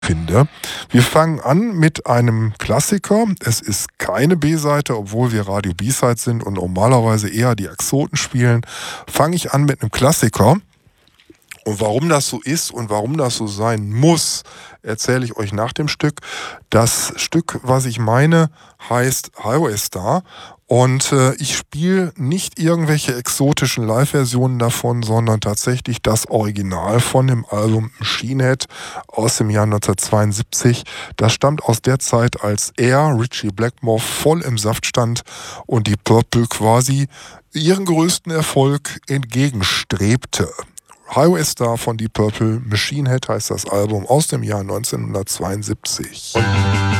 finde. Wir fangen an mit einem Klassiker. Es ist keine B-Seite, obwohl wir Radio B-Side sind und normalerweise eher die Exoten spielen. Fange ich an mit einem Klassiker. Und warum das so ist und warum das so sein muss, erzähle ich euch nach dem Stück. Das Stück, was ich meine, heißt Highway Star. Und ich spiele nicht irgendwelche exotischen Live-Versionen davon, sondern tatsächlich das Original von dem Album Machine Head aus dem Jahr 1972. Das stammt aus der Zeit, als Richie Blackmore, voll im Saft stand und die Purple quasi ihren größten Erfolg entgegenstrebte. Highway Star von Deep Purple, Machine Head heißt das Album aus dem Jahr 1972.